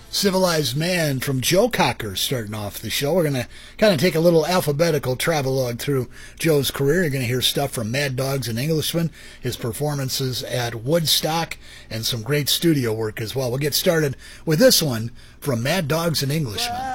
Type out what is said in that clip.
Civilized Man from Joe Cocker starting off the show. We're going to kind of take a little alphabetical travelogue through Joe's career. You're going to hear stuff from Mad Dogs and Englishmen, his performances at Woodstock, and some great studio work as well. We'll get started with this one from Mad Dogs and Englishmen.